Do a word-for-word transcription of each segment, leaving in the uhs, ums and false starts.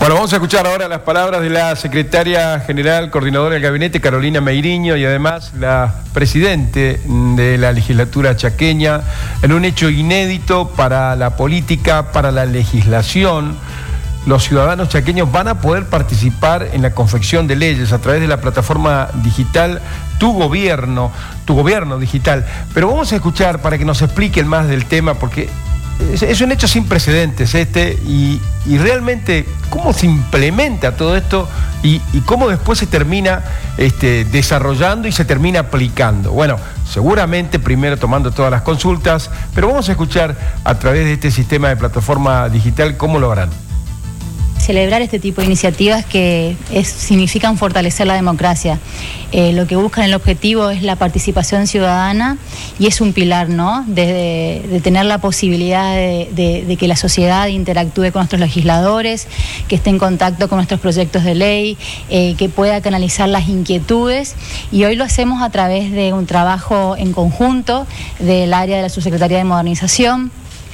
Bueno, vamos a escuchar ahora las palabras de la secretaria general, coordinadora del gabinete, Carolina Meiriño, y además la presidente de la legislatura chaqueña, en un hecho inédito para la política, para la legislación. Los ciudadanos chaqueños van a poder participar en la confección de leyes a través de la plataforma digital Tu Gobierno, Tu Gobierno Digital. Pero vamos a escuchar para que nos expliquen más del tema, porque es, es un hecho sin precedentes este, y, y realmente cómo se implementa todo esto y, y cómo después se termina este, desarrollando y se termina aplicando. Bueno, seguramente primero tomando todas las consultas, pero vamos a escuchar a través de este sistema de plataforma digital cómo lo harán. Celebrar este tipo de iniciativas que es, significan fortalecer la democracia. Eh, lo que buscan, el objetivo es la participación ciudadana y es un pilar, ¿no? De, de tener la posibilidad de, de, de que la sociedad interactúe con nuestros legisladores, que esté en contacto con nuestros proyectos de ley, eh, que pueda canalizar las inquietudes, y hoy lo hacemos a través de un trabajo en conjunto del área de la Subsecretaría de Modernización,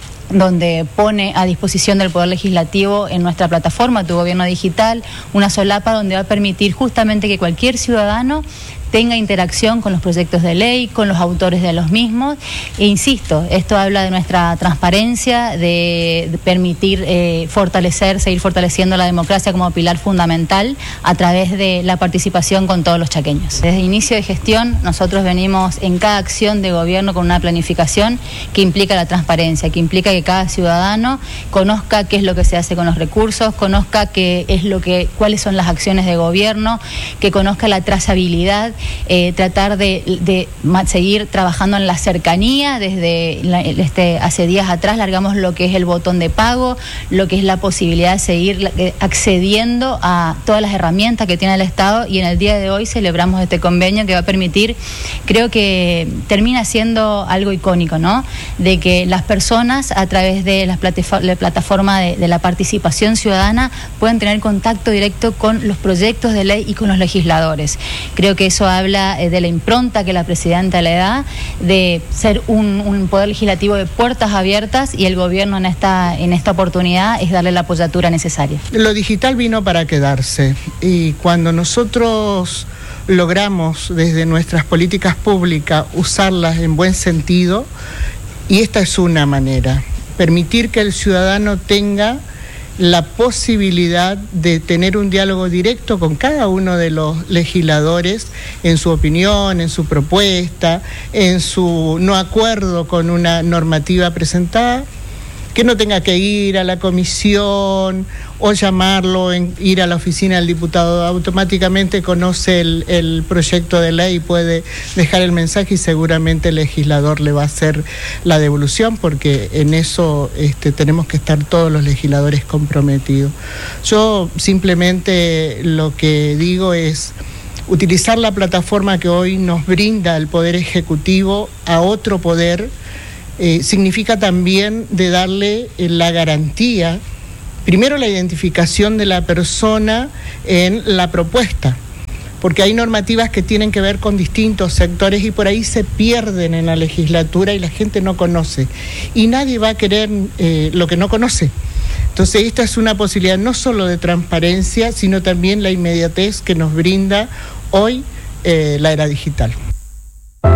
donde pone a disposición del Poder Legislativo en nuestra plataforma Tu Gobierno Digital una solapa donde va a permitir justamente que cualquier ciudadano tenga interacción con los proyectos de ley, con los autores de los mismos. E insisto, esto habla de nuestra transparencia, de, de permitir eh, fortalecer, seguir fortaleciendo la democracia como pilar fundamental a través de la participación con todos los chaqueños. Desde el inicio de gestión nosotros venimos en cada acción de gobierno con una planificación que implica la transparencia, que implica que cada ciudadano conozca qué es lo que se hace con los recursos, conozca qué es lo que, cuáles son las acciones de gobierno, que conozca la trazabilidad. Eh, tratar de, de seguir trabajando en la cercanía. Desde la, este, hace días atrás largamos lo que es el botón de pago, lo que es la posibilidad de seguir accediendo a todas las herramientas que tiene el Estado, y en el día de hoy celebramos este convenio que va a permitir, creo que termina siendo algo icónico, ¿no? De que las personas a través de la plataforma de, de la participación ciudadana puedan tener contacto directo con los proyectos de ley y con los legisladores. Creo que eso habla de la impronta que la presidenta le da, de ser un, un poder legislativo de puertas abiertas, y el gobierno en esta, en esta oportunidad es darle la apoyatura necesaria. Lo digital vino para quedarse, y cuando nosotros logramos desde nuestras políticas públicas usarlas en buen sentido, y esta es una manera, permitir que el ciudadano tenga la posibilidad de tener un diálogo directo con cada uno de los legisladores en su opinión, en su propuesta, en su no acuerdo con una normativa presentada, que no tenga que ir a la comisión o llamarlo, en, ir a la oficina del diputado. Automáticamente conoce el, el proyecto de ley y puede dejar el mensaje, y seguramente el legislador le va a hacer la devolución, porque en eso este, tenemos que estar todos los legisladores comprometidos. Yo simplemente lo que digo es utilizar la plataforma que hoy nos brinda el Poder Ejecutivo a otro poder. Eh, significa también de darle eh, la garantía, primero la identificación de la persona en la propuesta, porque hay normativas que tienen que ver con distintos sectores y por ahí se pierden en la legislatura y la gente no conoce, y nadie va a querer eh, lo que no conoce. Entonces esta es una posibilidad no solo de transparencia, sino también la inmediatez que nos brinda hoy eh, la era digital.